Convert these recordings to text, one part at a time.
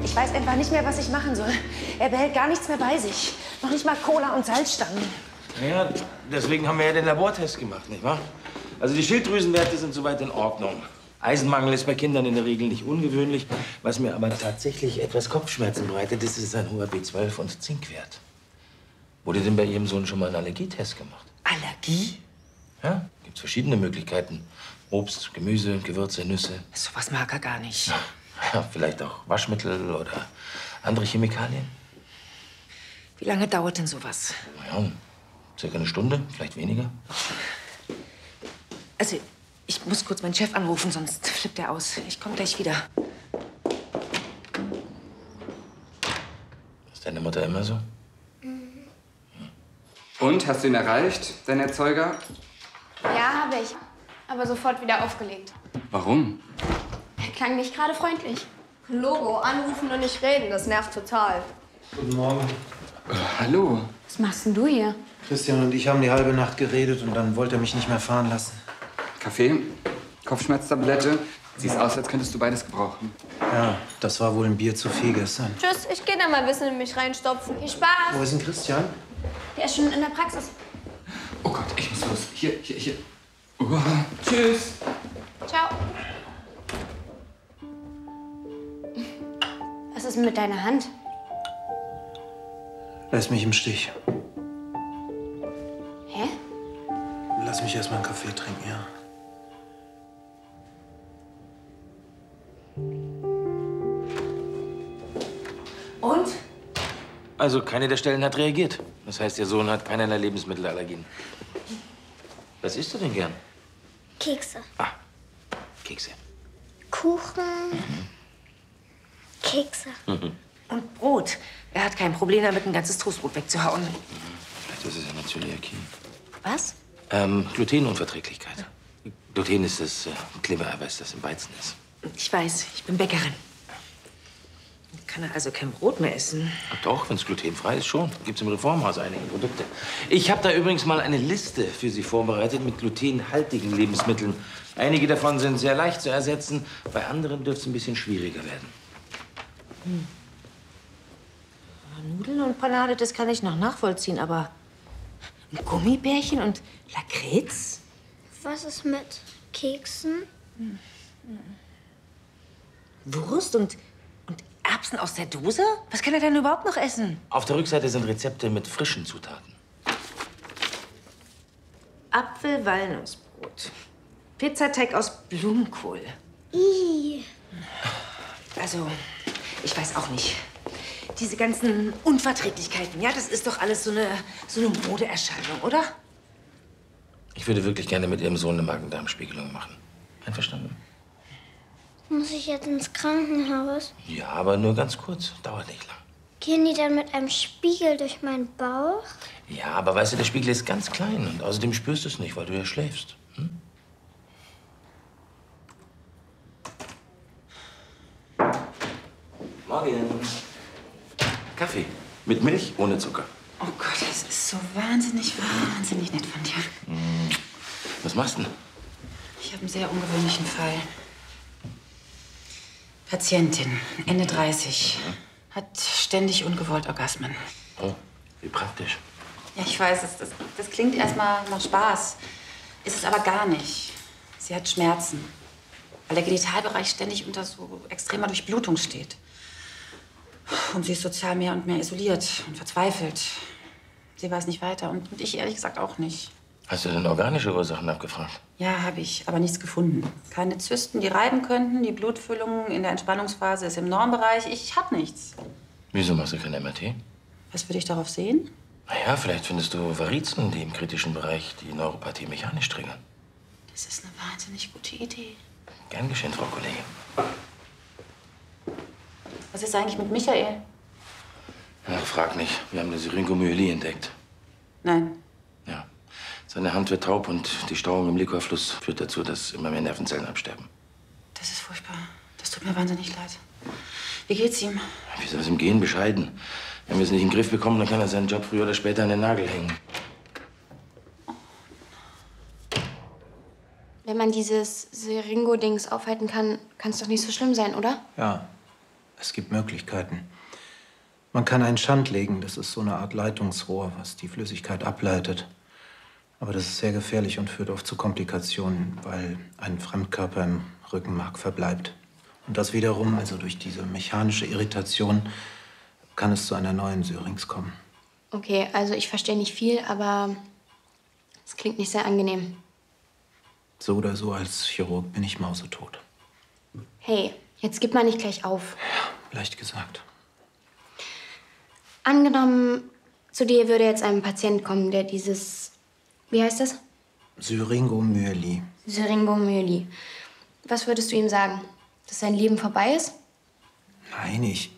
Ich weiß einfach nicht mehr, was ich machen soll. Er behält gar nichts mehr bei sich. Noch nicht mal Cola und Salzstangen. Naja, deswegen haben wir ja den Labortest gemacht, nicht wahr? Also die Schilddrüsenwerte sind soweit in Ordnung. Eisenmangel ist bei Kindern in der Regel nicht ungewöhnlich. Was mir aber tatsächlich etwas Kopfschmerzen bereitet, ist ein hoher B12- und Zinkwert. Wurde denn bei Ihrem Sohn schon mal ein Allergietest gemacht? Allergie? Ja, gibt's verschiedene Möglichkeiten. Obst, Gemüse, Gewürze, Nüsse. So was mag er gar nicht. Ja, vielleicht auch Waschmittel oder andere Chemikalien. Wie lange dauert denn sowas? Ja, circa eine Stunde, vielleicht weniger. Also, ich muss kurz meinen Chef anrufen, sonst flippt er aus. Ich komme gleich wieder. Ist deine Mutter immer so? Und, hast du ihn erreicht, deinen Erzeuger? Ja, habe ich. Aber sofort wieder aufgelegt. Warum? Er klang nicht gerade freundlich. Logo, anrufen und nicht reden, das nervt total. Guten Morgen. Hallo. Was machst denn du hier? Christian und ich haben die halbe Nacht geredet und dann wollte er mich nicht mehr fahren lassen. Kaffee, Kopfschmerztablette. Siehst aus, als könntest du beides gebrauchen. Ja, das war wohl ein Bier zu viel gestern. Tschüss, ich geh da mal Wissen in mich reinstopfen. Viel Spaß. Wo ist denn Christian? Der ist schon in der Praxis. Oh Gott, ich muss los. Hier. Tschüss. Ciao. Was ist denn mit deiner Hand? Lass mich im Stich. Hä? Lass mich erst mal einen Kaffee trinken, ja. Und? Also keine der Stellen hat reagiert. Das heißt, Ihr Sohn hat keinerlei Lebensmittelallergien. Was isst du denn gern? Kekse. Ah, Kekse. Kuchen. Kekse. Und Brot. Er hat kein Problem damit, ein ganzes Toastbrot wegzuhauen. Vielleicht ist es eine Zöliakie. Was? Glutenunverträglichkeit. Gluten ist das Klebereiweiß, das im Weizen ist. Ich weiß, ich bin Bäckerin. Kann er also kein Brot mehr essen? Doch, wenn es glutenfrei ist, schon. Gibt's im Reformhaus einige Produkte. Ich habe da übrigens mal eine Liste für Sie vorbereitet mit glutenhaltigen Lebensmitteln. Einige davon sind sehr leicht zu ersetzen, bei anderen dürfte es ein bisschen schwieriger werden. Nudeln und Panade, das kann ich noch nachvollziehen, aber ein Gummibärchen und Lakritz? Was ist mit Keksen? Wurst und Erbsen aus der Dose? Was kann er denn überhaupt noch essen? Auf der Rückseite sind Rezepte mit frischen Zutaten. Apfel-Walnussbrot. Pizzateig aus Blumenkohl. Ih. Also, ich weiß auch nicht. Diese ganzen Unverträglichkeiten, ja, das ist doch alles so eine Modeerscheinung, oder? Ich würde wirklich gerne mit Ihrem Sohn eine Magen-Darm-Spiegelung machen. Einverstanden? Muss ich jetzt ins Krankenhaus? Ja, aber nur ganz kurz. Dauert nicht lang. Gehen die dann mit einem Spiegel durch meinen Bauch? Ja, aber weißt du, der Spiegel ist ganz klein und außerdem spürst du es nicht, weil du ja schläfst. Hm? Morgen. Kaffee. Mit Milch, ohne Zucker. Oh Gott, das ist so wahnsinnig nett von dir. Was machst du denn? Ich habe einen sehr ungewöhnlichen Fall. Patientin, Ende 30, hat ständig ungewollt Orgasmen. Oh, wie praktisch. Ja, ich weiß, das klingt erstmal nach Spaß. Ist es aber gar nicht. Sie hat Schmerzen, weil der Genitalbereich ständig unter so extremer Durchblutung steht. Und sie ist sozial mehr und mehr isoliert und verzweifelt. Sie weiß nicht weiter und ich ehrlich gesagt auch nicht. Hast du denn organische Ursachen abgefragt? Ja, habe ich, aber nichts gefunden. Keine Zysten, die reiben könnten. Die Blutfüllung in der Entspannungsphase ist im Normbereich. Ich habe nichts. Wieso machst du kein MRT? Was würde ich darauf sehen? Naja, vielleicht findest du Varizen, die im kritischen Bereich die Neuropathie mechanisch triggern. Das ist eine wahnsinnig gute Idee. Gern geschehen, Frau Kollegin. Was ist eigentlich mit Michael? Ach, frag nicht. Wir haben eine Syringomyelie entdeckt. Nein. Ja. Seine Hand wird taub und die Stauung im Liquorfluss führt dazu, dass immer mehr Nervenzellen absterben. Das ist furchtbar. Das tut mir wahnsinnig leid. Wie geht's ihm? Wie soll es ihm gehen? Bescheiden. Wenn wir es nicht in den Griff bekommen, dann kann er seinen Job früher oder später an den Nagel hängen. Wenn man dieses Syringo-Dings aufhalten kann, kann es doch nicht so schlimm sein, oder? Ja. Es gibt Möglichkeiten. Man kann einen Schand legen, das ist so eine Art Leitungsrohr, was die Flüssigkeit ableitet. Aber das ist sehr gefährlich und führt oft zu Komplikationen, weil ein Fremdkörper im Rückenmark verbleibt. Und das wiederum, also durch diese mechanische Irritation, kann es zu einer neuen Syrinx kommen. Okay, also ich verstehe nicht viel, aber es klingt nicht sehr angenehm. So oder so, als Chirurg bin ich mausetot. Hey, jetzt gib mal nicht gleich auf. Ja, leicht gesagt. Angenommen, zu dir würde jetzt ein Patient kommen, der dieses... Wie heißt das? Syringomyelie. Syringomyelie. Was würdest du ihm sagen? Dass sein Leben vorbei ist? Nein, ich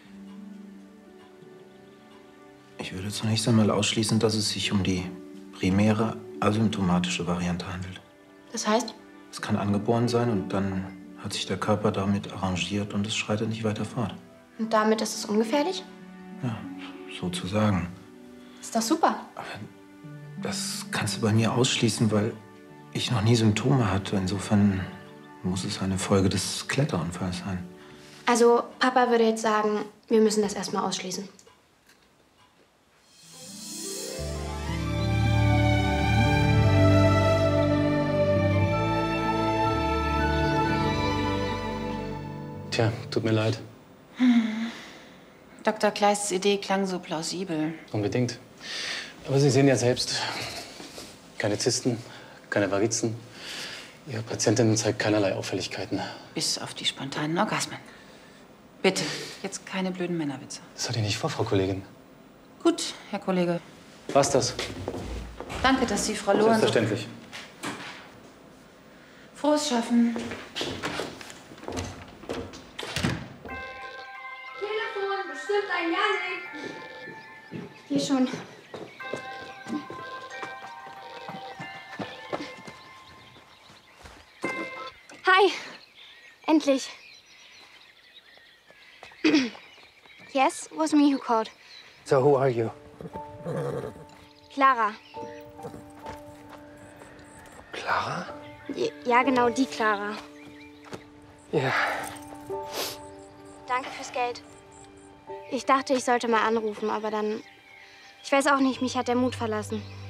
würde zunächst einmal ausschließen, dass es sich um die primäre asymptomatische Variante handelt. Das heißt? Es kann angeboren sein und dann hat sich der Körper damit arrangiert und es schreitet nicht weiter fort. Und damit ist es ungefährlich? Ja, sozusagen. Ist doch super. Aber das kannst du bei mir ausschließen, weil ich noch nie Symptome hatte. Insofern muss es eine Folge des Kletterunfalls sein. Also, Papa würde jetzt sagen, wir müssen das erstmal ausschließen. Tja, tut mir leid. Dr. Kleists Idee klang so plausibel. Unbedingt. Aber Sie sehen ja selbst, keine Zysten, keine Varizen. Ihre Patientin zeigt keinerlei Auffälligkeiten. Bis auf die spontanen Orgasmen. Bitte, jetzt keine blöden Männerwitze. Das hatte ich nicht vor, Frau Kollegin. Gut, Herr Kollege. Was das? Danke, dass Sie Frau Lohren so... Selbstverständlich. Frohes Schaffen. Telefon, bestimmt ein Janik. Hier schon. Hi. Endlich. Yes, was me who called. So who are you? Clara. Clara? Ja, genau, die Clara. Ja. Danke fürs Geld. Ich dachte, ich sollte mal anrufen, aber dann... Ich weiß auch nicht, mich hat der Mut verlassen.